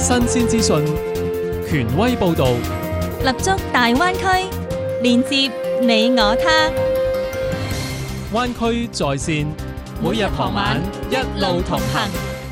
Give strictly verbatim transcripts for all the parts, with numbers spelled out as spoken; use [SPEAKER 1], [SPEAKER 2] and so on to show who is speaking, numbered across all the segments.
[SPEAKER 1] 新鮮資訊，權威報導，
[SPEAKER 2] 立足大灣區，連接你我他。
[SPEAKER 1] 灣區在線，每日傍晚一路同行，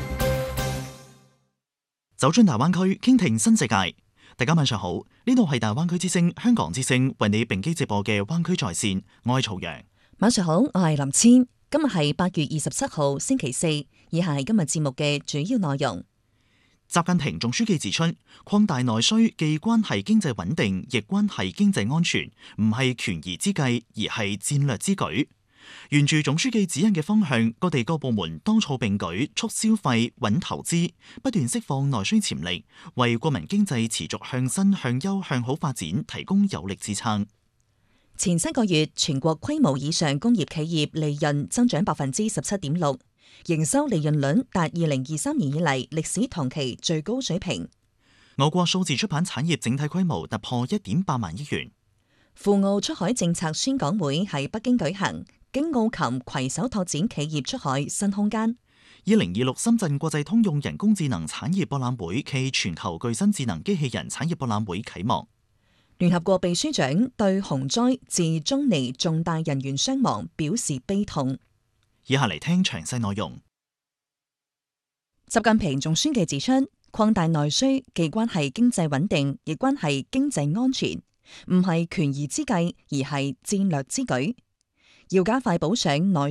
[SPEAKER 3] 走進大灣區，傾聽新世界。大家晚上好，呢度係大灣區之聲香港之聲為你並機直播嘅灣區在線，我係曹陽。
[SPEAKER 2] 晚上好，我係林千。今日係八月二十七號星期四，以下係今日節目嘅主要內容。
[SPEAKER 3] 習近平總書記指出，擴大內需既關係經濟穩定，亦關係經濟安全，唔係權宜之計，而係戰略之舉。沿住總書記指引嘅方向，各地各部門當措並舉，促消費、穩投資，不斷釋放內需潛力，為國民經濟持續向新、向優、向好發展提供有力支撐。
[SPEAKER 2] 前七個月，全國規模以上工業企業利潤增長百分之十七點六，營收利潤率達二零二三年以嚟歷史同期最高水平。
[SPEAKER 3] 我國數字出版產業整體規模突破一點八萬億元。
[SPEAKER 2] 赴澳出海政策宣講會喺北京舉行，京澳琴攜手拓展企業出海新空間。
[SPEAKER 3] 二零二六深圳國際通用人工智能產業博覽會暨全球具新智能機器人產業博覽會啟幕。
[SPEAKER 2] 聯合國秘書長對洪災致中尼重大人員傷亡表示悲痛。
[SPEAKER 3] 以下嚟聽詳細內容。
[SPEAKER 2] 習近平總書記指出，擴大內需既關係經濟穩定，亦關係經濟安全，唔係權宜之計，而係戰略之舉。要加快補上內